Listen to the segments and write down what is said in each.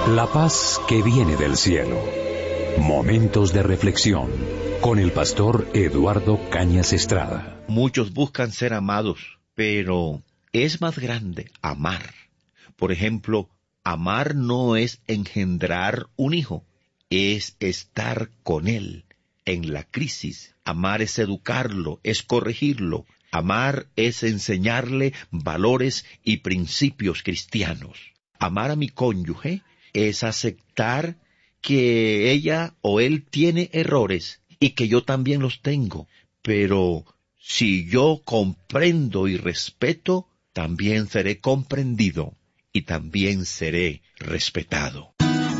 La paz que viene del cielo. Momentos de reflexión con el pastor Eduardo Cañas Estrada. Muchos buscan ser amados, pero es más grande amar. Por ejemplo, amar no es engendrar un hijo, es estar con él en la crisis. Amar es educarlo, es corregirlo. Amar es enseñarle valores y principios cristianos. Amar a mi cónyuge es aceptar que ella o él tiene errores y que yo también los tengo. Pero si yo comprendo y respeto, también seré comprendido y también seré respetado.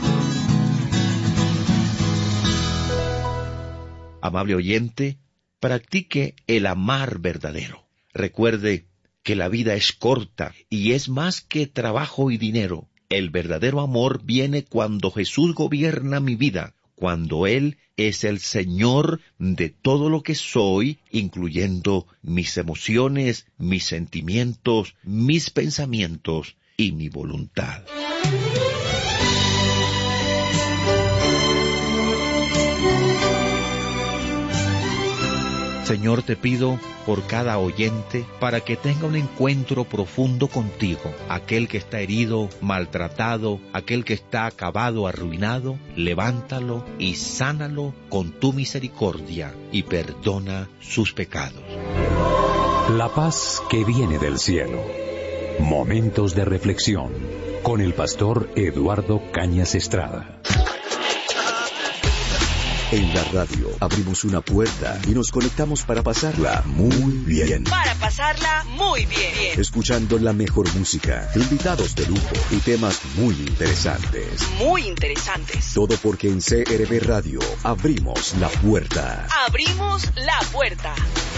Amable oyente, practique el amar verdadero. Recuerde que la vida es corta y es más que trabajo y dinero. El verdadero amor viene cuando Jesús gobierna mi vida, cuando Él es el Señor de todo lo que soy, incluyendo mis emociones, mis sentimientos, mis pensamientos y mi voluntad. Señor, te pido por cada oyente para que tenga un encuentro profundo contigo. Aquel que está herido, maltratado, aquel que está acabado, arruinado, levántalo y sánalo con tu misericordia y perdona sus pecados. La paz que viene del cielo. Momentos de reflexión con el pastor Eduardo Cañas Estrada. En la radio abrimos una puerta y nos conectamos para pasarla muy bien. Para pasarla muy bien. Escuchando la mejor música, invitados de lujo y temas muy interesantes. Muy interesantes. Todo porque en CRB Radio abrimos la puerta. Abrimos la puerta.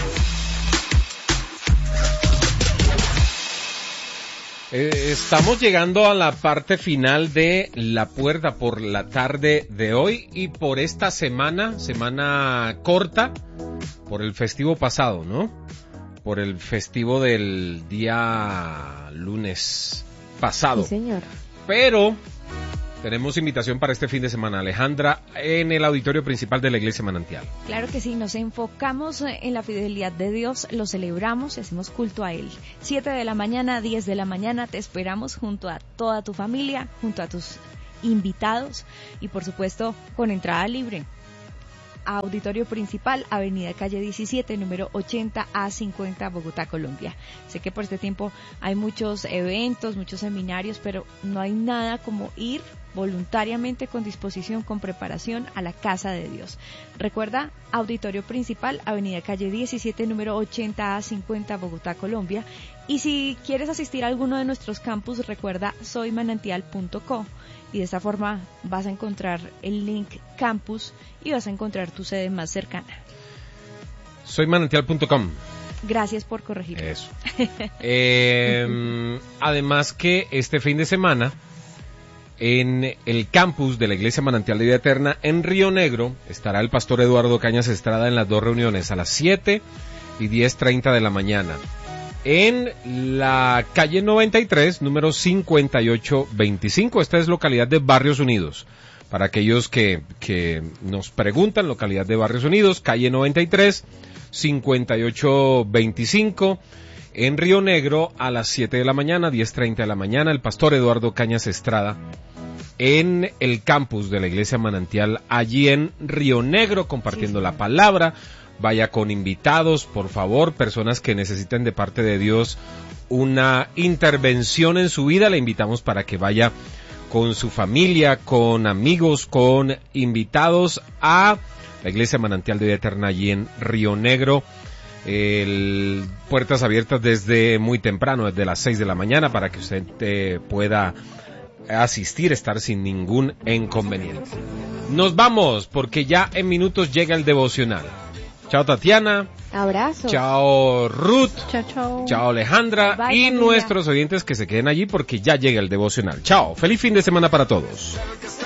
Estamos llegando a la parte final de La Puerta por la tarde de hoy y por esta semana corta, por el festivo pasado, ¿no? Por el festivo del día lunes pasado. Sí, señor. Pero tenemos invitación para este fin de semana, Alejandra, en el auditorio principal de la Iglesia Manantial. Claro que sí, nos enfocamos en la fidelidad de Dios, lo celebramos y hacemos culto a Él. 7 de la mañana, 10 de la mañana, te esperamos junto a toda tu familia, junto a tus invitados y por supuesto con entrada libre. Auditorio principal, Avenida Calle 17, número 80 A50, Bogotá, Colombia. Sé que por este tiempo hay muchos eventos, muchos seminarios, pero no hay nada como ir voluntariamente, con disposición, con preparación a la casa de Dios. Recuerda, auditorio principal, Avenida Calle 17, número 80 A50, Bogotá, Colombia. Y si quieres asistir a alguno de nuestros campus, recuerda soymanantial.co. Y de esta forma vas a encontrar el link campus y vas a encontrar tu sede más cercana. Soymanantial.com. Gracias por corregirme. Eso. Además que este fin de semana, en el campus de la Iglesia Manantial de Vida Eterna en Río Negro, estará el pastor Eduardo Cañas Estrada en las dos reuniones, a las 7 y 10:30 de la mañana. En la calle 93, número 5825. Esta es localidad de Barrios Unidos. Para aquellos que nos preguntan, localidad de Barrios Unidos, calle 93, 5825. En Río Negro, a las 7 de la mañana, 10:30 de la mañana, el pastor Eduardo Cañas Estrada en el campus de la Iglesia Manantial, allí en Río Negro, compartiendo la palabra. Vaya con invitados, por favor, personas que necesiten de parte de Dios una intervención en su vida. Le invitamos para que vaya con su familia, con amigos, con invitados a la Iglesia Manantial de Vida Eterna allí en Río Negro. Puertas abiertas desde muy temprano, desde las 6 de la mañana, para que usted pueda asistir, estar sin ningún inconveniente. Nos vamos, porque ya en minutos llega el devocional. Chao Tatiana. Abrazo. Chao Ruth. Chao, chao. Chao Alejandra. Bye, y familia. Nuestros oyentes que se queden allí porque ya llega el devocional. Chao. Feliz fin de semana para todos.